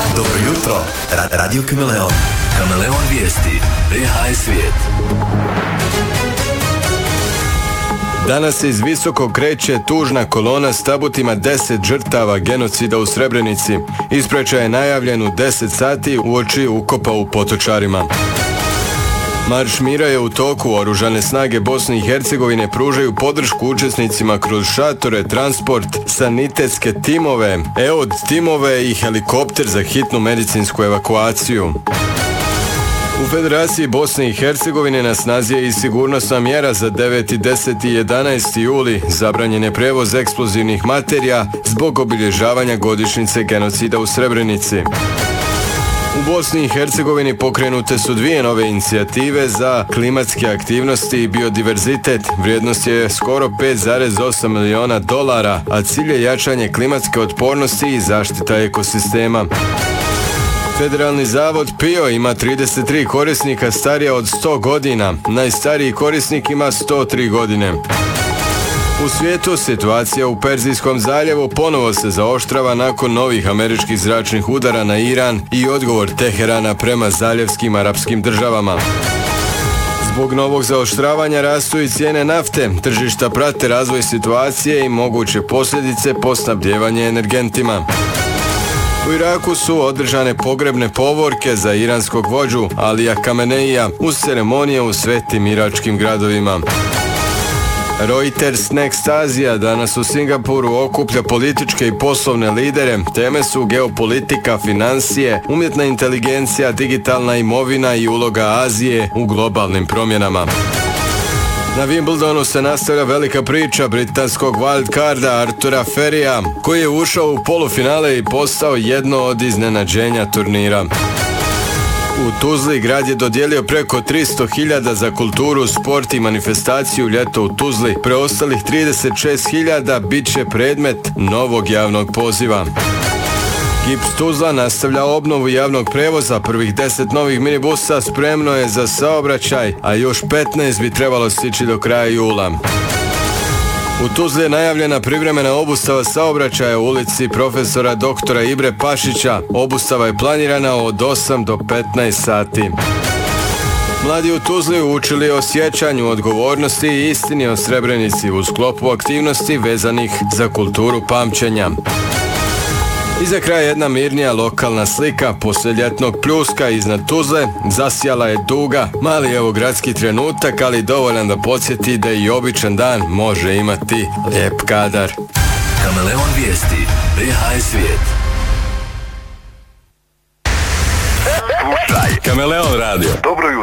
Dobro jutro, Radio Kameleon. Kameleon vijesti, BH svijet. Danas se iz visoko kreće tužna kolona s tabutima 10 žrtava genocida u Srebrenici. Ispraćaj je najavljen u 10 sati uoči ukopa u Potočarima. Marš mira je u toku. Oružane snage Bosne i Hercegovine pružaju podršku učesnicima kroz šatore, transport, sanitetske timove, EOD timove i helikopter za hitnu medicinsku evakuaciju. U Federaciji Bosne i Hercegovine na snazi je i sigurnosna mjera za 9., 10. i 11. juli. Zabranjen je prevoz eksplozivnih materija zbog obilježavanja godišnjice genocida u Srebrenici. U Bosni i Hercegovini pokrenute su 2 nove inicijative za klimatske aktivnosti i biodiverzitet. Vrijednost je skoro $5,8 miliona, a cilj je jačanje klimatske otpornosti i zaštita ekosistema. Federalni zavod PIO ima 33 korisnika starija od 100 godina. Najstariji korisnik ima 103 godine. U svijetu situacija u Perzijskom zaljevu ponovo se zaoštrava nakon novih američkih zračnih udara na Iran i odgovor Teherana prema zaljevskim arapskim državama. Zbog novog zaoštravanja rastu i cijene nafte, tržišta prate razvoj situacije i moguće posljedice po snabdijevanje energentima. U Iraku su održane pogrebne povorke za iranskog vođu Alija Kameneija uz ceremonije u svetim iračkim gradovima. Reuters Next Asia danas u Singapuru okuplja političke i poslovne lidere. Teme su geopolitika, financije, umjetna inteligencija, digitalna imovina i uloga Azije u globalnim promjenama. Na Wimbledonu se nastavlja velika priča britanskog wildcarda Artura Ferrya, koji je ušao u polufinale i postao jedno od iznenađenja turnira. U Tuzli grad je dodijelio preko 300.000 za kulturu, sport i manifestaciju Ljeto u Tuzli. Preostalih 36.000 bit će predmet novog javnog poziva. GIPS Tuzla nastavlja obnovu javnog prevoza. Prvih 10 novih minibusa spremno je za saobraćaj, a još 15 bi trebalo stići do kraja jula. U Tuzli je najavljena privremena obustava saobraćaja u ulici profesora doktora Ibre Pašića. Obustava je planirana od 8 do 15 sati. Mladi u Tuzli učili o sjećanju, odgovornosti i istini o Srebrenici u sklopu aktivnosti vezanih za kulturu pamćenja. I za kraj jedna mirnija lokalna slika. Poslije ljetnog pljuska iznad Tuzle zasjala je duga, mali evo gradski trenutak, ali dovoljan da podsjeti da i običan dan može imati lijep kadar. Kameleon vijesti, BH svijet. Kameleon radio. Dobro jutro.